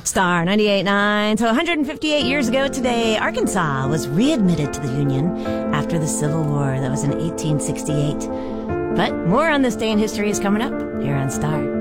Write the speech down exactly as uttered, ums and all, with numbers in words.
Star ninety-eight point nine. So one hundred fifty-eight years ago today, Arkansas was readmitted to the Union after the Civil War. That was in eighteen sixty-eight. But more on this day in history is coming up here on Star.